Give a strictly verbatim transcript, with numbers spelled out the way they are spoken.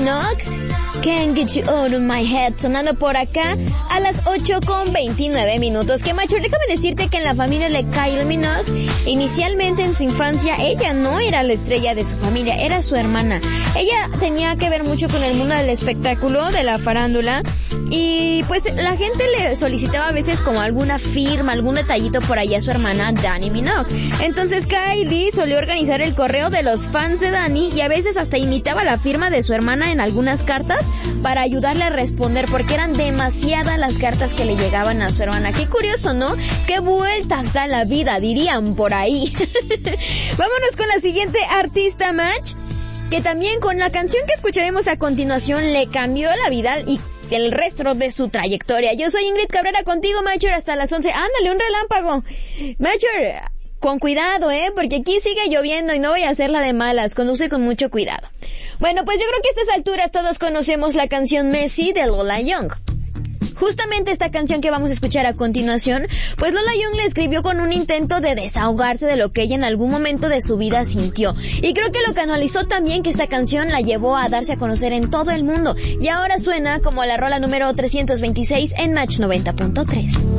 Minogue, Can't Get You Out of My Head, sonando por acá a las ocho con veintinueve minutos. Que macho, déjame decirte que en la familia de Kylie Minogue, inicialmente en su infancia, ella no era la estrella de su familia, era su hermana. Ella tenía que ver mucho con el mundo del espectáculo, de la farándula, y pues la gente le solicitaba a veces como alguna firma, algún detallito por ahí a su hermana Dannii Minogue. Entonces Kylie solía organizar el correo de los fans de Dannii y a veces hasta imitaba la firma de su hermana en algunas cartas para ayudarle a responder, porque eran demasiadas las cartas que le llegaban a su hermana. Qué curioso, ¿no? Qué vueltas da la vida, dirían por ahí. Vámonos con la siguiente artista, Match, que también con la canción que escucharemos a continuación le cambió la vida y el resto de su trayectoria. Yo soy Ingrid Cabrera, contigo, Matcher, hasta las once. Ándale, un relámpago. Matcher, con cuidado, ¿eh? Porque aquí sigue lloviendo y no voy a hacerla de malas. Conduce con mucho cuidado. Bueno, pues yo creo que a estas alturas todos conocemos la canción Messy de Lola Young. Justamente esta canción que vamos a escuchar a continuación, pues Lola Young la escribió con un intento de desahogarse de lo que ella en algún momento de su vida sintió. Y creo que lo canalizó también, que esta canción la llevó a darse a conocer en todo el mundo. Y ahora suena como la rola número trescientos veintiséis en Match noventa punto tres.